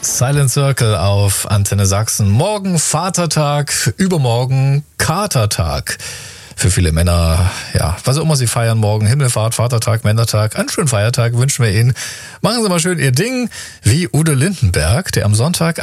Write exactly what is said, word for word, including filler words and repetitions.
Silent Circle auf Antenne Sachsen. Morgen Vatertag, übermorgen Katertag. Für viele Männer, ja, was auch immer sie feiern morgen, Himmelfahrt, Vatertag, Männertag, einen schönen Feiertag wünschen wir Ihnen. Machen Sie mal schön Ihr Ding, wie Udo Lindenberg, der am Sonntag